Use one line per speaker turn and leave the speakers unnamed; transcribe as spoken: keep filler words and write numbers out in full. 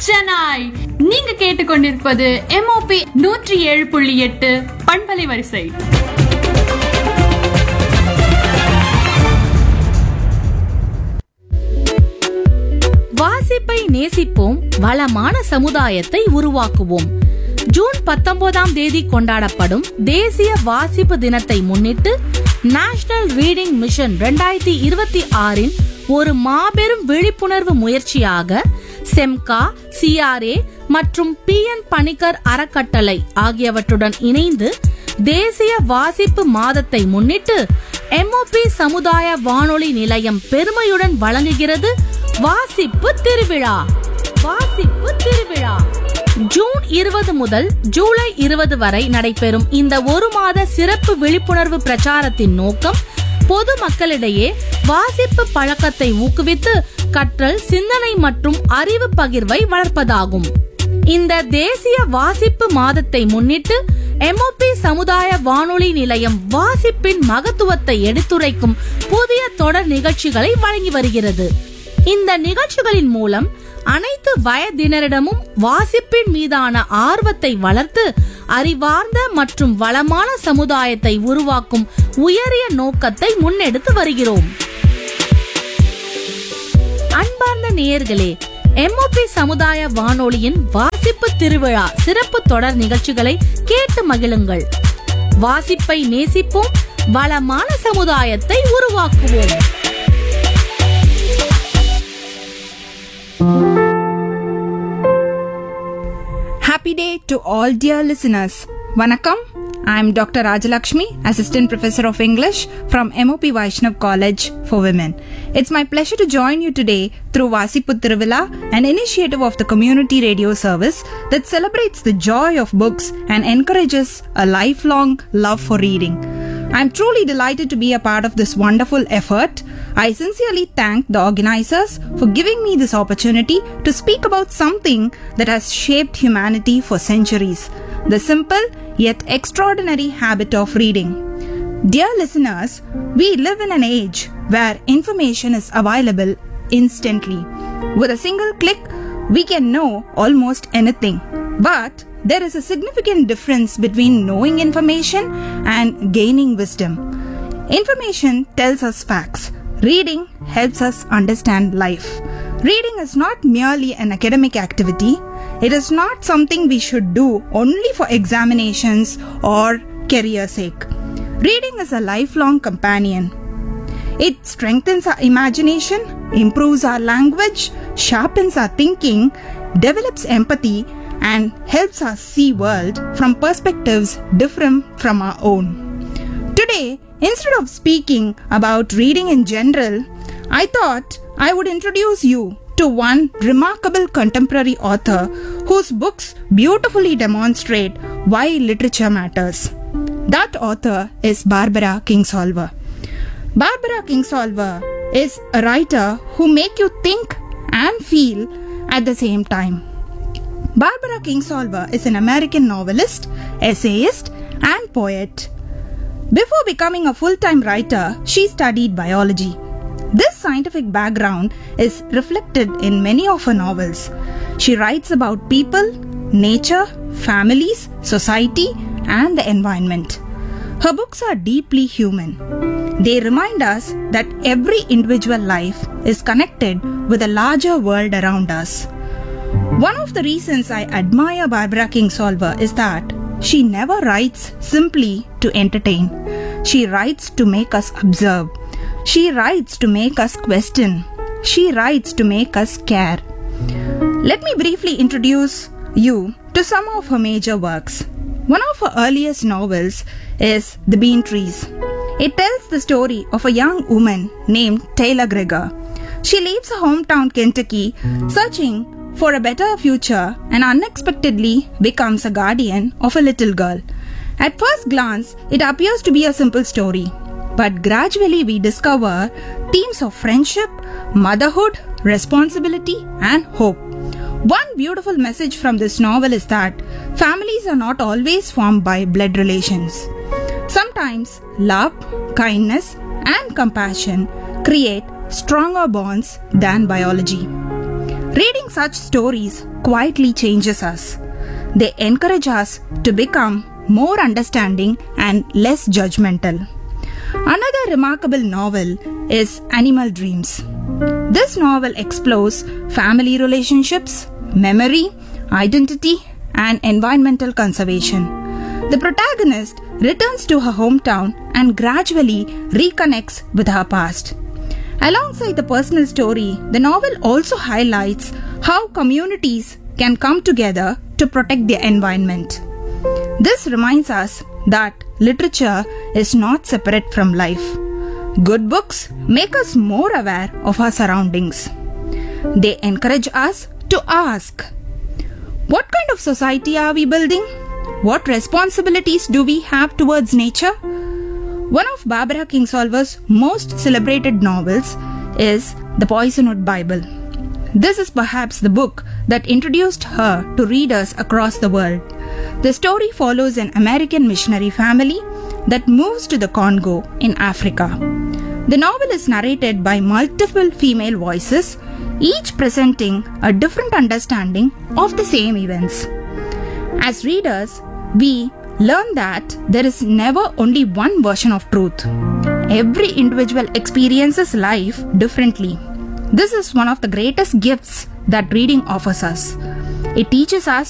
சென்னை. நீங்க கேட்டுக்கொண்டிருப்பது எம்ஓபி நூற்றி ஏழு புள்ளி எட்டு பண்பலை வரிசை.
வாசிப்பை நேசிப்போம், வளமான சமுதாயத்தை உருவாக்குவோம். ஜூன் பத்தொன்பதாம் தேதி கொண்டாடப்படும் தேசிய வாசிப்பு தினத்தை முன்னிட்டு நேஷனல் ரீடிங் மிஷன் இரண்டாயிரத்தி இருபத்தி ஆறின் ஒரு மாபெரும் விழிப்புணர்வு முயற்சியாக செம்கா, சிஆர்ஏ மற்றும் பி என் பணிக்கர் அறக்கட்டளை ஆகியவற்றுடன் இணைந்து தேசிய வாசிப்பு மாதத்தை முன்னிட்டு எம்ஓபி சமுதாய வானொலி நிலையம் பெருமையுடன் வழங்குகிறது வாசிப்பு திருவிழா. வாசிப்பு திருவிழா ஜூன் இருபது முதல் ஜூலை இருபது வரை நடைபெறும் இந்த ஒரு மாத சிறப்பு விழிப்புணர்வு பிரச்சாரத்தின் நோக்கம் பொது மக்களிடையே வாசிப்பு பழக்கத்தை ஊக்குவித்து கற்றல், சிந்தனை மற்றும் அறிவு பகிர்வை வளர்ப்பதாகும். இந்த தேசிய வாசிப்பு மாதத்தை முன்னிட்டு எம்ஓபி சமுதாய வானொலி நிலையம் வாசிப்பின் மகத்துவத்தை எடுத்துரைக்கும் புதிய தொடர் நிகழ்ச்சிகளை வழங்கி வருகிறது. இந்த நிகழ்ச்சிகளின் மூலம் அனைத்து வயதினரிடமும் வாசிப்பின் மீதான ஆர்வத்தை வளர்த்து அறிவார்ந்த மற்றும் வளமான சமுதாயத்தை உருவாக்கும் உயரிய நோக்கத்தை முன்னெடுத்து வருகிறோம். அன்பார்ந்த நேயர்களே, எம்ஓபி சமுதாய வானொலியின் வாசிப்பு திருவிழா சிறப்பு தொடர் நிகழ்ச்சிகளை கேட்டு மகிழுங்கள். வாசிப்பை நேசிப்போம், வளமான சமுதாயத்தை உருவாக்குவோம்.
Happy day to all dear listeners. Vanakkam. I am Doctor Rajalakshmi, Assistant Professor of English from M O P Vaishnav College for Women. It's my pleasure to join you today through Vasippu Thiruvila, an initiative of the community radio service that celebrates the joy of books and encourages a lifelong love for reading. I'm truly delighted to be a part of this wonderful effort. I sincerely thank the organizers for giving me this opportunity to speak about something that has shaped humanity for centuries, the simple yet extraordinary habit of reading. Dear listeners, we live in an age where information is available instantly. With a single click, we can know almost anything. But there is a significant difference between knowing information and gaining wisdom. Information tells us facts. Reading helps us understand life. Reading is not merely an academic activity. It is not something we should do only for examinations or career sake. Reading is a lifelong companion. It strengthens our imagination, improves our language, sharpens our thinking, develops empathy, and helps us see world from perspectives different from our own. Today, instead of speaking about reading in general, I thought I would introduce you to one remarkable contemporary author whose books beautifully demonstrate why literature matters. That author is Barbara Kingsolver. Barbara Kingsolver is a writer who makes you think and feel at the same time. Barbara Kingsolver is an American novelist, essayist, and poet. Before becoming a full-time writer, she studied biology. This scientific background is reflected in many of her novels. She writes about people, nature, families, society, and the environment. Her books are deeply human. They remind us that every individual life is connected with a larger world around us. One of the reasons I admire Barbara Kingsolver is that she never writes simply to entertain. She writes to make us observe. She writes to make us question. She writes to make us care. Let me briefly introduce you to some of her major works. One of her earliest novels is The Bean Trees. It tells the story of a young woman named Taylor Gregor. She leaves her hometown Kentucky searching for a better future and unexpectedly becomes a guardian of a little girl. At first glance, it appears to be a simple story, but gradually we discover themes of friendship, motherhood, responsibility, and hope. One beautiful message from this novel is that families are not always formed by blood relations. Sometimes love, kindness, and compassion create stronger bonds than biology. Reading such stories quietly changes us. They encourage us to become more understanding and less judgmental. Another remarkable novel is Animal Dreams. This novel explores family relationships, memory, identity, and environmental conservation. The protagonist returns to her hometown and gradually reconnects with her past. Alongside the personal story, the novel also highlights how communities can come together to protect their environment. This reminds us that literature is not separate from life. Good books make us more aware of our surroundings. They encourage us to ask, what kind of society are we building? What responsibilities do we have towards nature? One of Barbara Kingsolver's most celebrated novels is The Poisonwood Bible. This is perhaps the book that introduced her to readers across the world. The story follows an American missionary family that moves to the Congo in Africa. The novel is narrated by multiple female voices, each presenting a different understanding of the same events. As readers, we learn that there is never only one version of truth. Every individual experiences life differently. This is one of the greatest gifts that reading offers us. It teaches us